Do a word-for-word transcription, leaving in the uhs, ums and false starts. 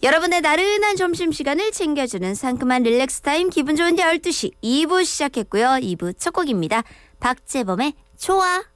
여러분의 나른한 점심시간을 챙겨주는 상큼한 릴렉스 타임 기분 좋은 열두 시 이 부 시작했고요. 이 부 첫 곡입니다. 박재범의 좋아.